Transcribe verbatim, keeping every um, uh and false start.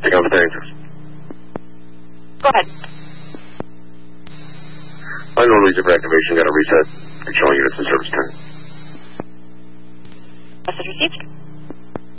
Anything else to answer? Go ahead. Unknown reason for activation. Got a reset. Control units in service turn.